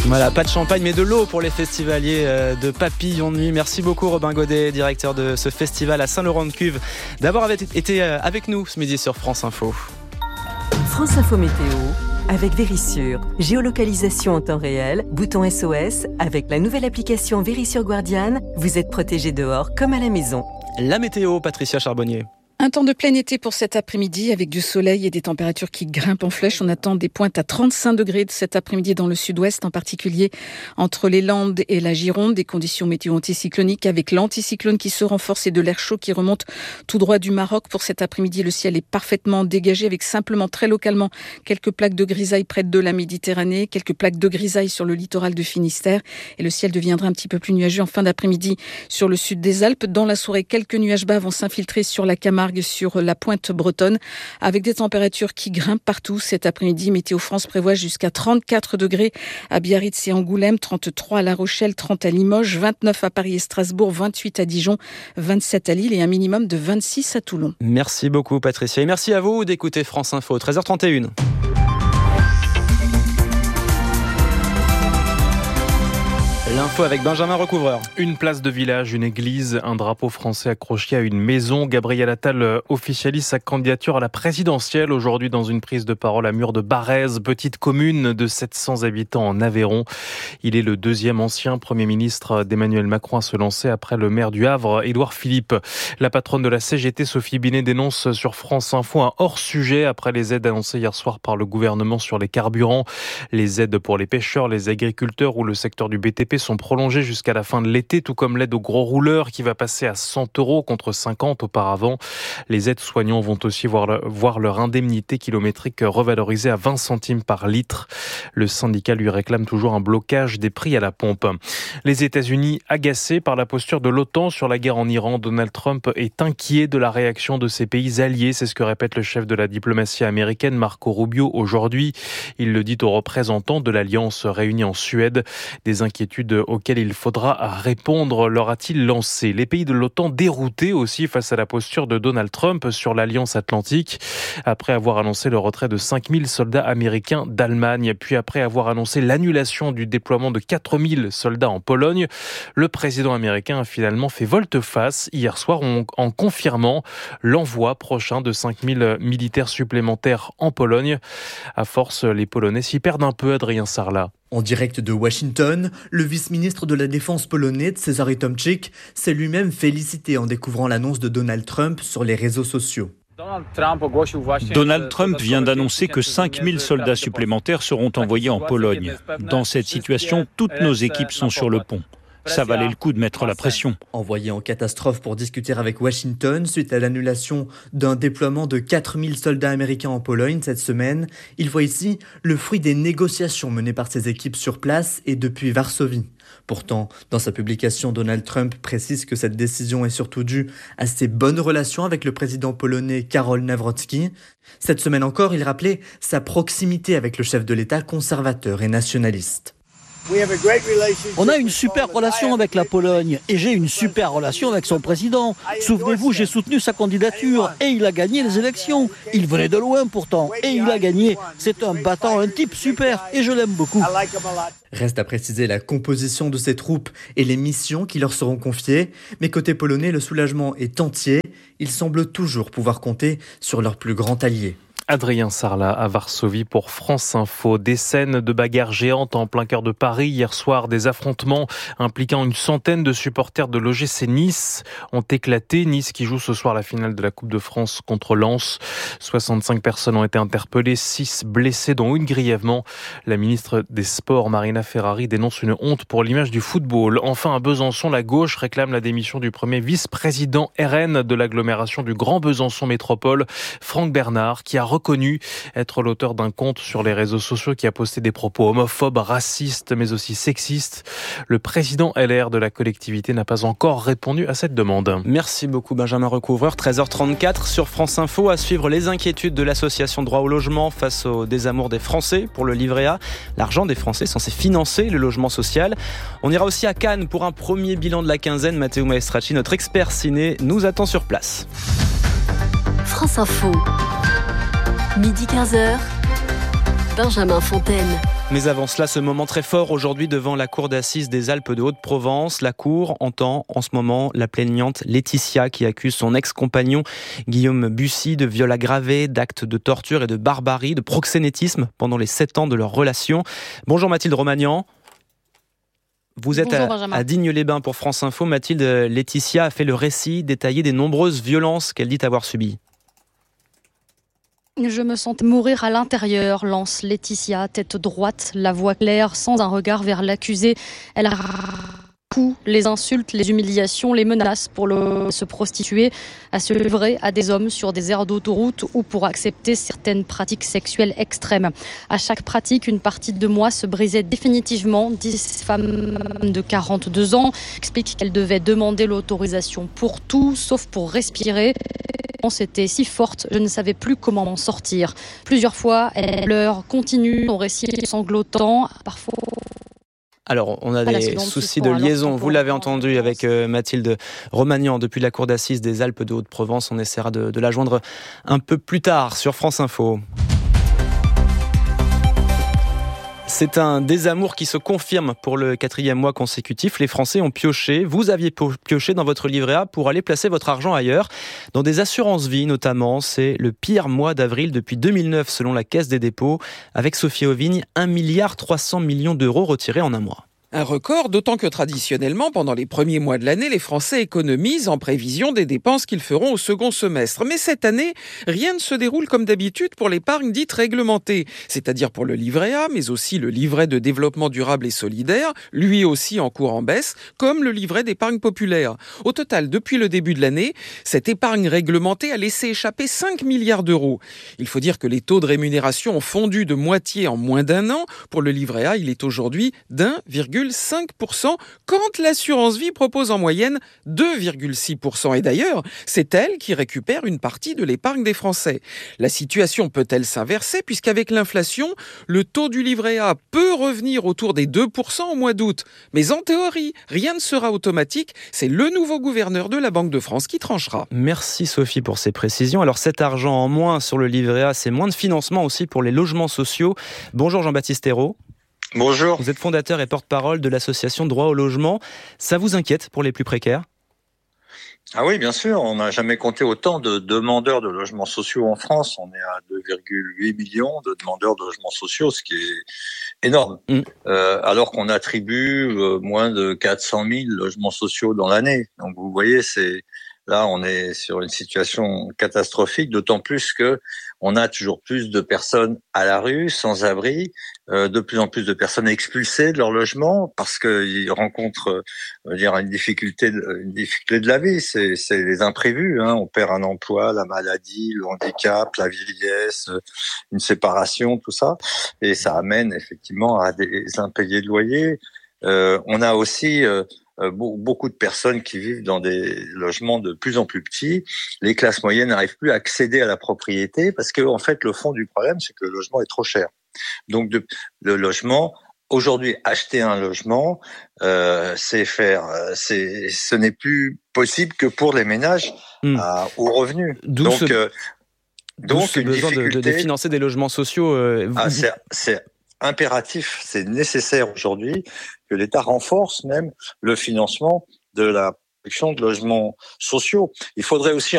Voilà, pas de champagne mais de l'eau pour les festivaliers de Papillon de Nuit. Merci beaucoup Robin Godet, directeur de ce festival à Saint-Laurent-de-Cuve, d'avoir été avec nous ce midi sur France Info. France Info Météo avec Vérissure. Géolocalisation en temps réel, bouton SOS. Avec la nouvelle application Vérissure Guardian, vous êtes protégé dehors comme à la maison. La météo, Patricia Charbonnier. Un temps de plein été pour cet après-midi avec du soleil et des températures qui grimpent en flèche. On attend des pointes à 35 degrés de cet après-midi dans le sud-ouest, en particulier entre les Landes et la Gironde. Des conditions météo anticycloniques avec l'anticyclone qui se renforce et de l'air chaud qui remonte tout droit du Maroc. Pour cet après-midi, le ciel est parfaitement dégagé avec simplement très localement quelques plaques de grisaille près de la Méditerranée, quelques plaques de grisaille sur le littoral de Finistère. Et le ciel deviendra un petit peu plus nuageux en fin d'après-midi sur le sud des Alpes. Dans la soirée, quelques nuages bas vont s'infiltrer sur la Camargue, sur la pointe bretonne, avec des températures qui grimpent partout cet après-midi. Météo France prévoit jusqu'à 34 degrés à Biarritz et Angoulême, 33 à La Rochelle, 30 à Limoges, 29 à Paris et Strasbourg, 28 à Dijon, 27 à Lille et un minimum de 26 à Toulon. Merci beaucoup Patricia et merci à vous d'écouter France Info, 13h31. L'info avec Benjamin Recouvreur. Une place de village, une église, un drapeau français accroché à une maison. Gabriel Attal officialise sa candidature à la présidentielle aujourd'hui dans une prise de parole à Mur de Barrez, petite commune de 700 habitants en Aveyron. Il est le deuxième ancien Premier ministre d'Emmanuel Macron à se lancer après le maire du Havre, Édouard Philippe. La patronne de la CGT, Sophie Binet, dénonce sur France Info un hors-sujet après les aides annoncées hier soir par le gouvernement sur les carburants. Les aides pour les pêcheurs, les agriculteurs ou le secteur du BTP sont prolongées jusqu'à la fin de l'été, tout comme l'aide aux gros rouleurs qui va passer à 100 € contre 50 auparavant. Les aides-soignants vont aussi voir leur indemnité kilométrique revalorisée à 20 centimes par litre. Le syndicat lui réclame toujours un blocage des prix à la pompe. Les États-Unis, agacés par la posture de l'OTAN sur la guerre en Iran, Donald Trump est inquiet de la réaction de ses pays alliés. C'est ce que répète le chef de la diplomatie américaine, Marco Rubio, aujourd'hui. Il le dit aux représentants de l'Alliance réunis en Suède. Des inquiétudes auxquelles il faudra répondre, leur a-t-il lancé. Les pays de l'OTAN déroutés aussi face à la posture de Donald Trump sur l'Alliance Atlantique, après avoir annoncé le retrait de 5000 soldats américains d'Allemagne, puis après avoir annoncé l'annulation du déploiement de 4000 soldats en Pologne. Le président américain a finalement fait volte-face hier soir en confirmant l'envoi prochain de 5000 militaires supplémentaires en Pologne. À force, les Polonais s'y perdent un peu, Adrien Sarlat. En direct de Washington, le vice-ministre de la Défense polonais, Cezary Tomczyk, s'est lui-même félicité en découvrant l'annonce de Donald Trump sur les réseaux sociaux. Donald Trump vient d'annoncer que 5000 soldats supplémentaires seront envoyés en Pologne. Dans cette situation, toutes nos équipes sont sur le pont. Ça valait le coup de mettre la pression. Envoyé en catastrophe pour discuter avec Washington suite à l'annulation d'un déploiement de 4000 soldats américains en Pologne cette semaine, il voit ici le fruit des négociations menées par ses équipes sur place et depuis Varsovie. Pourtant, dans sa publication, Donald Trump précise que cette décision est surtout due à ses bonnes relations avec le président polonais Karol Nawrocki. Cette semaine encore, il rappelait sa proximité avec le chef de l'État conservateur et nationaliste. On a une super relation avec la Pologne et j'ai une super relation avec son président. Souvenez-vous, j'ai soutenu sa candidature et il a gagné les élections. Il venait de loin pourtant et il a gagné. C'est un battant, un type super et je l'aime beaucoup. Reste à préciser la composition de ses troupes et les missions qui leur seront confiées. Mais côté polonais, le soulagement est entier. Ils semblent toujours pouvoir compter sur leur plus grand allié. Adrien Sarlat à Varsovie pour France Info. Des scènes de bagarres géantes en plein cœur de Paris. Hier soir, des affrontements impliquant une centaine de supporters de l'OGC Nice ont éclaté. Nice qui joue ce soir la finale de la Coupe de France contre Lens. 65 personnes ont été interpellées, 6 blessés, dont une grièvement. La ministre des Sports, Marina Ferrari, dénonce une honte pour l'image du football. Enfin, à Besançon, la gauche réclame la démission du premier vice-président RN de l'agglomération du Grand Besançon Métropole, Franck Bernard, qui a reconnu être l'auteur d'un compte sur les réseaux sociaux qui a posté des propos homophobes, racistes, mais aussi sexistes. Le président LR de la collectivité n'a pas encore répondu à cette demande. Merci beaucoup Benjamin Recouvreur. 13h34 sur France Info, à suivre les inquiétudes de l'association Droit au logement face au désamour des Français pour le livret A. L'argent des Français est censé financer le logement social. On ira aussi à Cannes pour un premier bilan de la quinzaine. Matteo Maestracci, notre expert ciné, nous attend sur place. France Info. Midi 15h, Benjamin Fontaine. Mais avant cela, ce moment très fort aujourd'hui devant la cour d'assises des Alpes de Haute-Provence. La cour entend en ce moment la plaignante Laetitia qui accuse son ex-compagnon Guillaume Bussy de viol aggravé, d'actes de torture et de barbarie, de proxénétisme pendant les 7 ans de leur relation. Bonjour Mathilde Romagnan. Vous êtes à Digne-les-Bains pour France Info. Mathilde, Laetitia a fait le récit détaillé des nombreuses violences qu'elle dit avoir subies. Je me sens mourir à l'intérieur, lance Laetitia, tête droite, la voix claire, sans un regard vers l'accusé. Elle a les insultes, les humiliations, les menaces pour se prostituer, à se livrer à des hommes sur des aires d'autoroute ou pour accepter certaines pratiques sexuelles extrêmes. À chaque pratique, une partie de moi se brisait définitivement. 10 femmes de 42 ans expliquent qu'elles devaient demander l'autorisation pour tout, sauf pour respirer. C'était si forte, je ne savais plus comment m'en sortir. Plusieurs fois, elle pleure, continue, son récit sanglotant, parfois. Alors, on a des soucis de liaison, vous l'avez entendu avec Mathilde Romagnan depuis la cour d'assises des Alpes de Haute-Provence. On essaiera de la joindre un peu plus tard sur France Info. C'est un désamour qui se confirme pour le 4e mois consécutif. Les Français ont pioché, vous aviez pioché dans votre livret A pour aller placer votre argent ailleurs, dans des assurances-vie notamment. C'est le pire mois d'avril depuis 2009 selon la Caisse des dépôts. Avec Sophie Auvigne, 1,3 milliard d'euros retirés en un mois. Un record, d'autant que traditionnellement, pendant les premiers mois de l'année, les Français économisent en prévision des dépenses qu'ils feront au second semestre. Mais cette année, rien ne se déroule comme d'habitude pour l'épargne dite réglementée, c'est-à-dire pour le livret A, mais aussi le livret de développement durable et solidaire, lui aussi en cours en baisse, comme le livret d'épargne populaire. Au total, depuis le début de l'année, cette épargne réglementée a laissé échapper 5 milliards d'euros. Il faut dire que les taux de rémunération ont fondu de moitié en moins d'un an. Pour le livret A, il est aujourd'hui d'1,5%, quand l'assurance vie propose en moyenne 2,6%. Et d'ailleurs, c'est elle qui récupère une partie de l'épargne des Français. La situation peut-elle s'inverser, puisqu'avec l'inflation, le taux du livret A peut revenir autour des 2% au mois d'août. Mais en théorie, rien ne sera automatique. C'est le nouveau gouverneur de la Banque de France qui tranchera. Merci Sophie pour ces précisions. Alors cet argent en moins sur le livret A, c'est moins de financement aussi pour les logements sociaux. Bonjour Jean-Baptiste Ayrault. Bonjour. Vous êtes fondateur et porte-parole de l'association Droit au logement. Ça vous inquiète pour les plus précaires ? Ah oui, bien sûr. On n'a jamais compté autant de demandeurs de logements sociaux en France. On est à 2,8 millions de demandeurs de logements sociaux, ce qui est énorme. Alors qu'on attribue moins de 400 000 logements sociaux dans l'année. Donc vous voyez, là, on est sur une situation catastrophique, d'autant plus que on a toujours plus de personnes à la rue, sans abri, de plus en plus de personnes expulsées de leur logement parce qu'ils rencontrent, une difficulté de la vie. C'est les imprévus. On perd un emploi, la maladie, le handicap, la vieillesse, une séparation, tout ça, et ça amène effectivement à des impayés de loyer. On a aussi beaucoup de personnes qui vivent dans des logements de plus en plus petits. Les classes moyennes n'arrivent plus à accéder à la propriété parce que, en fait, le fond du problème, c'est que le logement est trop cher. Donc, le logement, aujourd'hui, acheter un logement, ce n'est plus possible que pour les ménages aux revenus. Donc ce besoin de financer des logements sociaux. C'est impératif, c'est nécessaire aujourd'hui que l'État renforce même le financement de la production de logements sociaux. Il faudrait aussi